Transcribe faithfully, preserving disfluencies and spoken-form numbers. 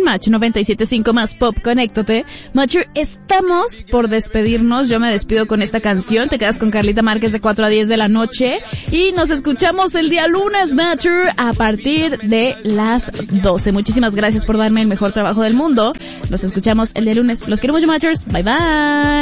Match noventa y siete punto cinco más Pop, conéctate. Matcher, estamos por despedirnos. Yo me despido con esta canción. Te quedas con Carlita Márquez de cuatro a diez de la noche. Y nos escuchamos el día lunes, Matcher, a partir de las doce. Muchísimas gracias por darme el mejor trabajo del mundo. Los escuchamos el día lunes. Los quiero mucho, Matchers. Bye bye.